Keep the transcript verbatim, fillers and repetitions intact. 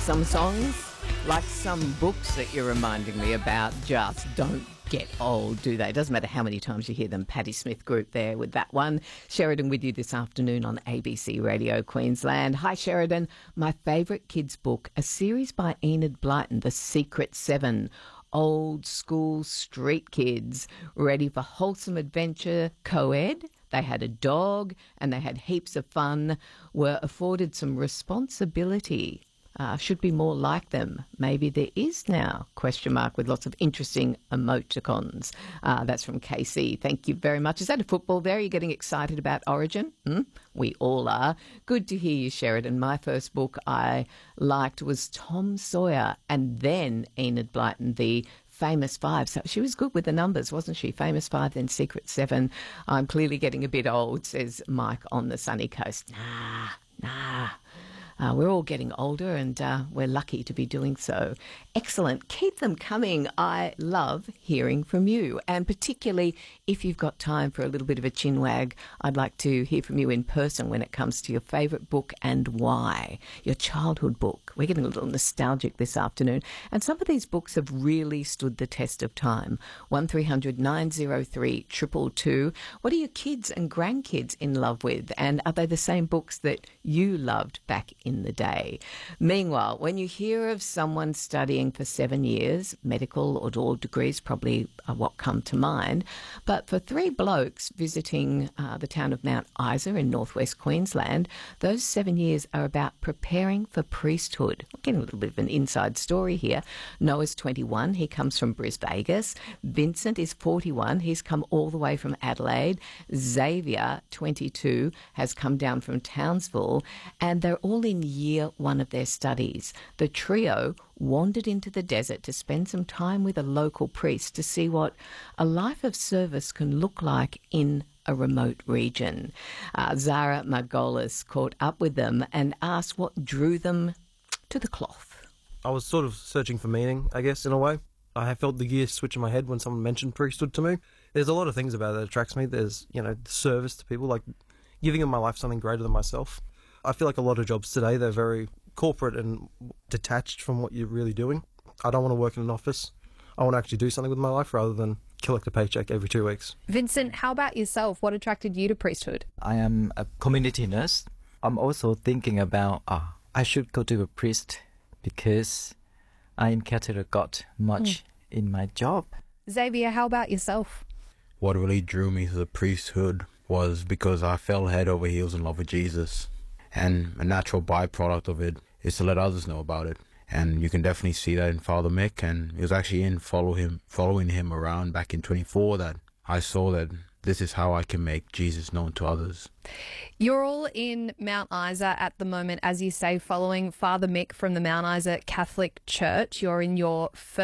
Some songs, like some books that you're reminding me about, just don't get old, do they? It doesn't matter how many times you hear them. Patti Smith Group there with that one. Sheridan with you this afternoon on A B C Radio Queensland. Hi Sheridan. My favourite kids' book, a series by Enid Blyton, The Secret Seven. Old school street kids ready for wholesome adventure, co-ed. They had a dog and they had heaps of fun, were afforded some responsibility. Uh, should be more like them. Maybe there is now, question mark, with lots of interesting emoticons. Uh, that's from K C. Thank you very much. Is that a football there? Are you getting excited about Origin? Hmm? We all are. Good to hear you, Sheridan. My first book I liked was Tom Sawyer and then Enid Blyton, the Famous Five. So she was good with the numbers, wasn't she? Famous Five, then Secret Seven. I'm clearly getting a bit old, says Mike on the sunny coast. Nah, nah. Uh, we're all getting older and uh, we're lucky to be doing so. Excellent. Keep them coming. I love hearing from you, and particularly if you've got time for a little bit of a chin wag, I'd like to hear from you in person when it comes to your favourite book and why. Your childhood book. We're getting a little nostalgic this afternoon, and some of these books have really stood the test of time. one three hundred nine oh three two two two. What are your kids and grandkids in love with, and are they the same books that you loved back in the day? Meanwhile, when you hear of someone studying for seven years, medical or law degrees probably are what come to mind, but for three blokes visiting uh, the town of Mount Isa in northwest Queensland, those seven years are about preparing for priesthood. We're getting a little bit of an inside story here. Noah's twenty-one, he comes from Brisbane. Vegas. Vincent is forty-one, he's come all the way from Adelaide. Xavier, twenty-two, has come down from Townsville, and they're all in year one of their studies. The trio wandered into the desert to spend some time with a local priest to see what a life of service can look like in a remote region. Uh, Zara Margolis caught up with them and asked what drew them to the cloth. I was sort of searching for meaning, I guess, in a way. I have felt the gears switch in my head when someone mentioned priesthood to me. There's a lot of things about it that attracts me. There's, you know, service to people, like giving in my life something greater than myself. I feel like a lot of jobs today, they're very corporate and detached from what you're really doing. I don't want to work in an office. I want to actually do something with my life rather than collect a paycheck every two weeks. Vincent, how about yourself? What attracted you to priesthood? I am a community nurse. I'm also thinking about, uh, I should go to a priest because I encountered God much mm. in my job. Xavier, how about yourself? What really drew me to the priesthood was because I fell head over heels in love with Jesus. And a natural byproduct of it is to let others know about it. And you can definitely see that in Father Mick. And it was actually in follow him, following him around back in twenty-four that I saw that this is how I can make Jesus known to others. You're all in Mount Isa at the moment, as you say, following Father Mick from the Mount Isa Catholic Church. You're in your first